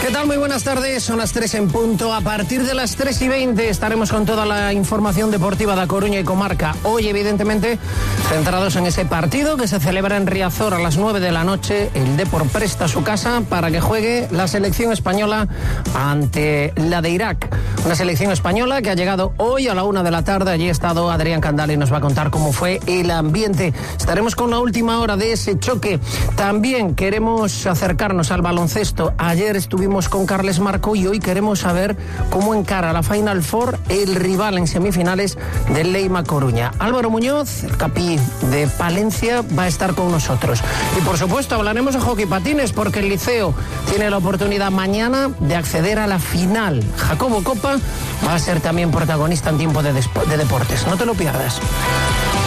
¿Qué tal? Muy buenas tardes, son las 3 en punto. A partir de las 3:20 estaremos con toda la información deportiva de A Coruña y comarca. Hoy, evidentemente, centrados en ese partido que se celebra en Riazor a las 9 de la noche. El Depor presta su casa para que juegue la selección española ante la de Irak. Una selección española que ha llegado hoy a la 1 de la tarde. Allí ha estado Adrián Candal y nos va a contar cómo fue el ambiente. Estaremos con la última hora de ese choque. También queremos acercarnos al baloncesto. Ayer estuvimos con Carles Marco y hoy queremos saber cómo encara la Final Four el rival en semifinales del Leima Coruña. Álvaro Muñoz, el capi de Palencia, va a estar con nosotros. Y por supuesto hablaremos de hockey patines porque el Liceo tiene la oportunidad mañana de acceder a la final. Jacobo Copa va a ser también protagonista en tiempo de deportes. No te lo pierdas.